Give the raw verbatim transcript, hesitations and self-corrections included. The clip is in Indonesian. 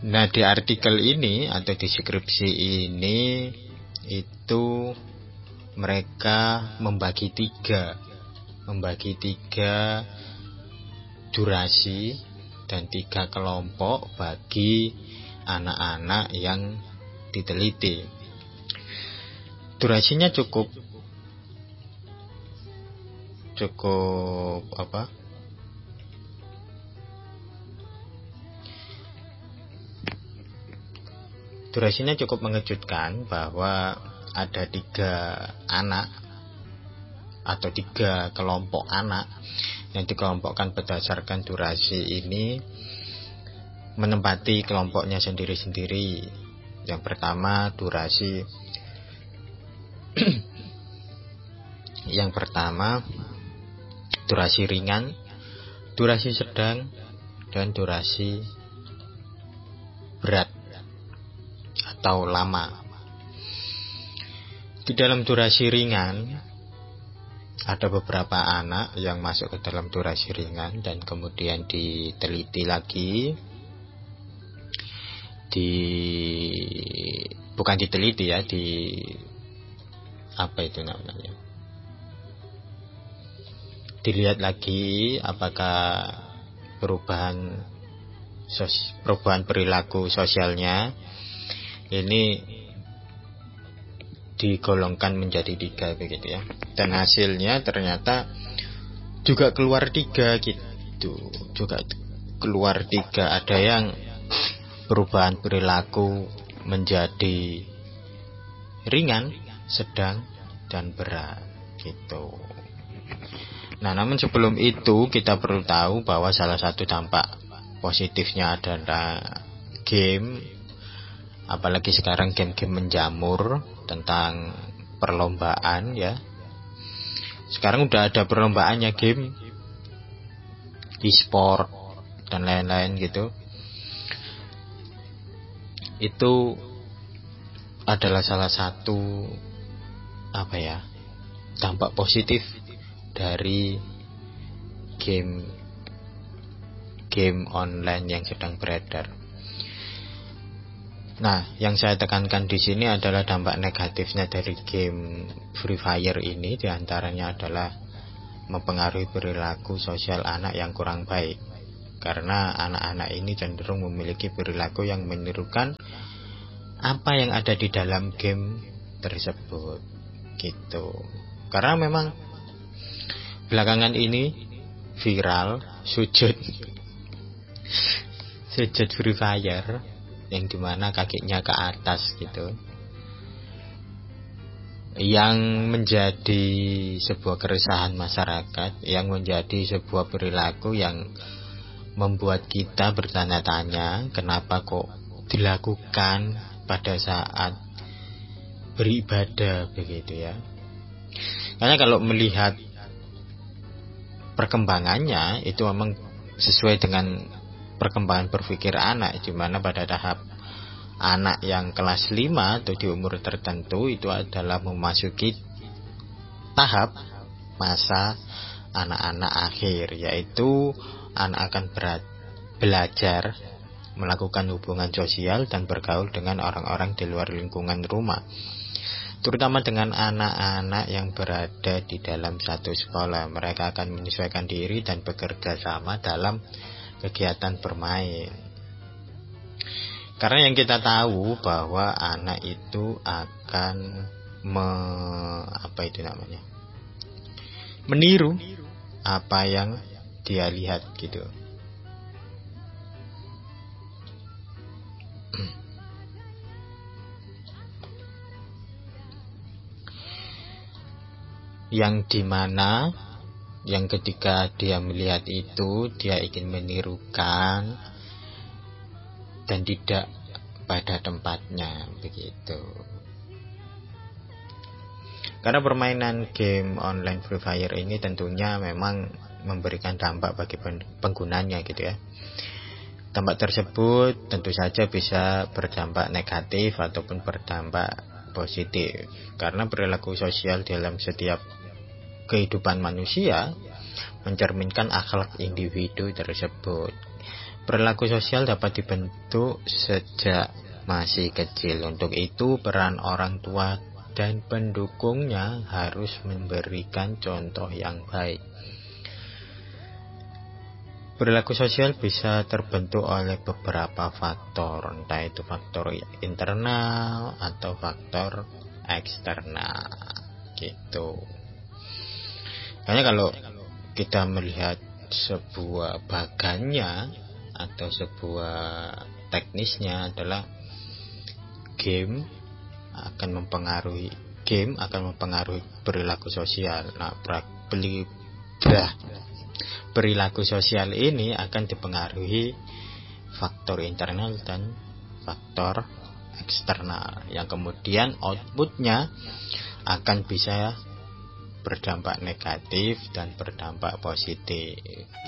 Nah, di artikel ini atau di skripsi ini itu mereka membagi tiga, membagi tiga durasi dan tiga kelompok bagi anak-anak yang diteliti. Durasinya cukup cukup apa? Durasinya cukup mengejutkan bahwa ada tiga anak atau tiga kelompok anak yang dikelompokkan berdasarkan durasi ini menempati kelompoknya sendiri-sendiri. Yang pertama durasi yang pertama durasi ringan, durasi sedang, dan durasi berat atau lama. Di dalam durasi ringan ada beberapa anak yang masuk ke dalam durasi ringan dan kemudian diteliti lagi, di bukan diteliti ya, di apa itu namanya? Dilihat lagi apakah perubahan sos, perubahan perilaku sosialnya ini digolongkan menjadi tiga begitu ya. Dan hasilnya ternyata juga keluar tiga gitu, juga keluar tiga. Ada yang perubahan perilaku menjadi ringan, sedang, dan berat gitu. Nah, namun sebelum itu kita perlu tahu bahwa salah satu dampak positifnya adalah game, apalagi sekarang game-game menjamur tentang perlombaan ya. Sekarang udah ada perlombaannya game e-sport dan lain-lain gitu. Itu adalah salah satu apa ya, dampak positif dari game game online yang sedang beredar. Nah, yang saya tekankan di sini adalah dampak negatifnya dari game Free Fire ini, diantaranya adalah mempengaruhi perilaku sosial anak yang kurang baik. Karena anak-anak ini cenderung memiliki perilaku yang menirukan apa yang ada di dalam game tersebut, gitu. Karena memang belakangan ini viral sujud sujud Free Fire yang dimana kakinya ke atas gitu, yang menjadi sebuah keresahan masyarakat, yang menjadi sebuah perilaku yang membuat kita bertanya-tanya kenapa kok dilakukan pada saat beribadah begitu ya. Karena kalau melihat perkembangannya itu memang sesuai dengan perkembangan berpikir anak, di mana pada tahap anak yang kelas lima atau di umur tertentu itu adalah memasuki tahap masa anak-anak akhir, yaitu anak akan berat, belajar melakukan hubungan sosial dan bergaul dengan orang-orang di luar lingkungan rumah, terutama dengan anak-anak yang berada di dalam satu sekolah. Mereka akan menyesuaikan diri dan bekerja sama dalam kegiatan bermain. Karena yang kita tahu bahwa anak itu akan me, apa itu namanya? meniru apa yang dia lihat gitu. Yang dimana yang ketika dia melihat itu dia ingin menirukan dan tidak pada tempatnya begitu. Karena permainan game online Free Fire ini tentunya memang memberikan dampak bagi penggunanya gitu ya. Dampak tersebut tentu saja bisa berdampak negatif ataupun berdampak positif, karena perilaku sosial dalam setiap kehidupan manusia mencerminkan akhlak individu tersebut. Perilaku sosial dapat dibentuk sejak masih kecil. Untuk itu peran orang tua dan pendukungnya harus memberikan contoh yang baik. Perilaku sosial bisa terbentuk oleh beberapa faktor, entah itu faktor internal atau faktor eksternal gitu. Karena kalau kita melihat sebuah bagannya atau sebuah teknisnya adalah game akan mempengaruhi game akan mempengaruhi perilaku sosial. Nah, beli bah, perilaku sosial ini akan dipengaruhi faktor internal dan faktor eksternal yang kemudian outputnya akan bisa berdampak negatif dan berdampak positif.